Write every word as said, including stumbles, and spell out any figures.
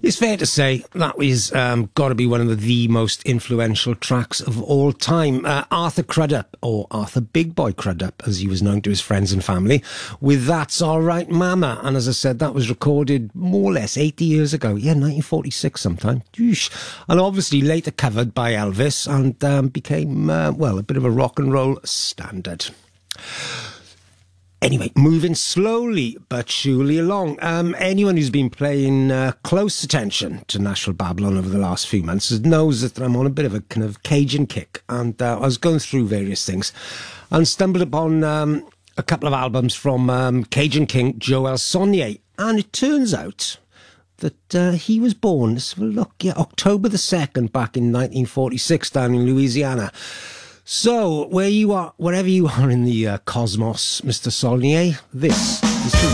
It's fair to say that is um, got to be one of the most influential tracks of all time. Uh, Arthur Crudup, or Arthur Big Boy Crudup, as he was known to his friends and family, with That's All Right Mama. And as I said, that was recorded more or less eighty years ago. Yeah, nineteen forty-six sometime. Yeesh. And obviously later covered by Elvis and um, became, uh, well, a bit of a rock and roll standard. Anyway, moving slowly but surely along. Um, anyone who's been paying uh, close attention to Nashville Babylon over the last few months knows that I'm on a bit of a kind of Cajun kick. And uh, I was going through various things and stumbled upon um, a couple of albums from um, Cajun King Joel Sonnier. And it turns out that uh, he was born, let's have a look, yeah, October the second back in nineteen forty-six down in Louisiana. So, where you are, wherever you are in the uh, cosmos, Mister Saulnier, this is for you.